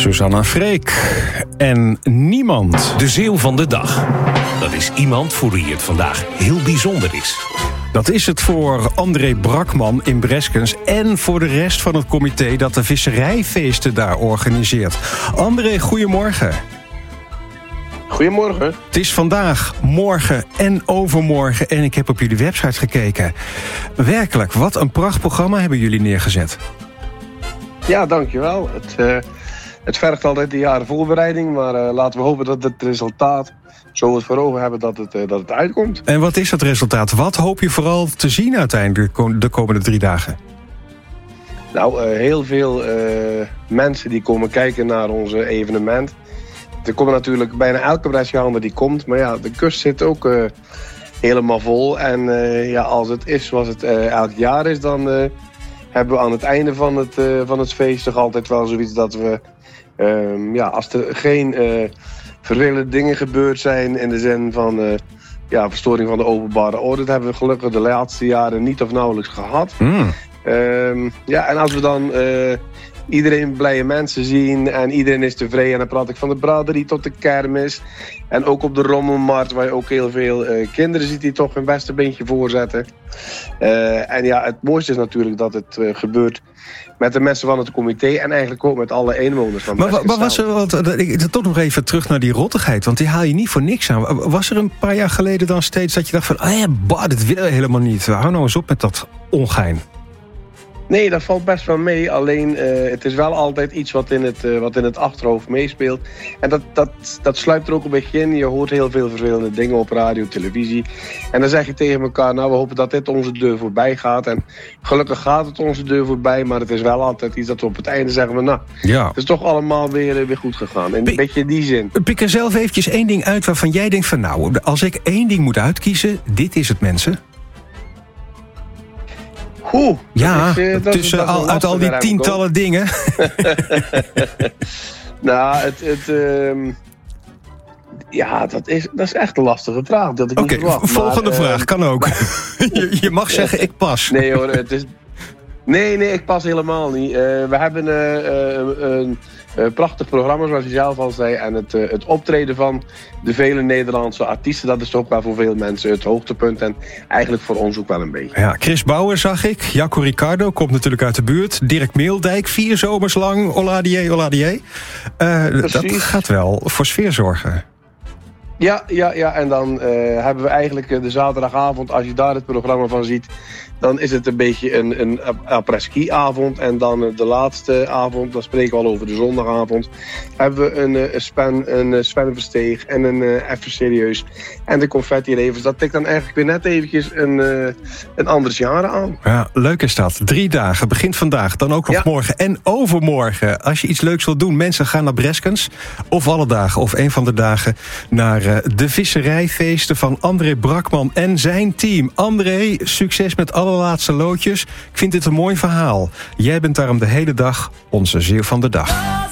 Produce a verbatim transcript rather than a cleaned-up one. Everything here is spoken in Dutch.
Suzanna Freek en niemand. De Zeeuw van de dag. Dat is iemand voor wie het vandaag heel bijzonder is. Dat is het voor André Brakman in Breskens en voor de rest van het comité dat de visserijfeesten daar organiseert. André, goedemorgen. Goedemorgen. Het is vandaag, morgen en overmorgen en ik heb op jullie website gekeken. Werkelijk, wat een prachtprogramma hebben jullie neergezet. Ja, dankjewel. Het, uh, het vergt altijd een jaren voorbereiding, maar uh, laten we hopen dat het resultaat, zo we het voor ogen hebben, dat het, uh, dat het uitkomt. En wat is dat resultaat? Wat hoop je vooral te zien uiteindelijk de komende drie dagen? Nou, uh, heel veel uh, mensen die komen kijken naar ons evenement. Er komen natuurlijk bijna elke Brescianer die komt, maar ja, de kust zit ook uh, helemaal vol. En uh, ja, als het is zoals het uh, elk jaar is, dan uh, hebben we aan het einde van het, uh, van het feest toch altijd wel zoiets dat we, uh, ja, als er geen uh, vervelende dingen gebeurd zijn in de zin van uh, ja, verstoring van de openbare orde, dat hebben we gelukkig de laatste jaren niet of nauwelijks gehad. Mm. Uh, ja, en als we dan uh, iedereen blije mensen zien en iedereen is tevreden, en dan praat ik van de braderie tot de kermis en ook op de rommelmarkt waar je ook heel veel uh, kinderen ziet die toch hun beste beentje voorzetten. Uh, en ja, het mooiste is natuurlijk dat het uh, gebeurt met de mensen van het comité en eigenlijk ook met alle inwoners van Breskens. Maar, maar was er, want, ik, toch nog even terug naar die rottigheid, want die haal je niet voor niks aan. Was er een paar jaar geleden dan steeds dat je dacht van, ah ja, bah, dit willen we helemaal niet. Hou nou eens op met dat ongein. Nee, dat valt best wel mee. Alleen, uh, het is wel altijd iets wat in het, uh, wat in het achterhoofd meespeelt. En dat, dat, dat sluipt er ook een beetje in. Je hoort heel veel vervelende dingen op radio, televisie. En dan zeg je tegen elkaar, nou, we hopen dat dit onze deur voorbij gaat. En gelukkig gaat het onze deur voorbij. Maar het is wel altijd iets dat we op het einde zeggen, we, nou, ja. Het is toch allemaal weer, weer goed gegaan. In een beetje die zin. Pik er zelf eventjes één ding uit waarvan jij denkt van, nou, als ik één ding moet uitkiezen, dit is het, mensen. Oeh, ja, is, uh, tussen is al, uit al die tientallen dingen. nou, het... het uh, ja, dat is, dat is echt een lastige vraag. Oké, okay, volgende maar, vraag, uh, kan ook. je, je mag zeggen, ik pas. Nee hoor, het is... Nee, nee, ik pas helemaal niet. Uh, we hebben uh, uh, een uh, prachtig programma, zoals je zelf al zei. En het, uh, het optreden van de vele Nederlandse artiesten, dat is toch wel voor veel mensen het hoogtepunt. En eigenlijk voor ons ook wel een beetje. Ja, Chris Bauer zag ik. Jacco Ricardo komt natuurlijk uit de buurt. Dirk Meeldijk, vier zomers lang. Oladier, Oladier. Uh, dat gaat wel voor sfeer zorgen. Ja, ja, ja, en dan uh, hebben we eigenlijk de zaterdagavond, als je daar het programma van ziet, dan is het een beetje een, een après-ski-avond. En dan de laatste avond, dan spreken we al over de zondagavond, hebben we een, een Sven, een Sven Versteeg en een uh, Even Serieus. En de confetti-levens, dat tikt dan eigenlijk weer net eventjes een, uh, een anders jaar aan. Ja, leuk is dat. Drie dagen, begint vandaag, dan ook nog ja. morgen en overmorgen. Als je iets leuks wilt doen, mensen gaan naar Breskens, of alle dagen, of een van de dagen, naar uh, de visserijfeesten van André Brakman en zijn team. André, succes met alle laatste loodjes. Ik vind dit een mooi verhaal. Jij bent daarom de hele dag onze Zeeuw van de dag.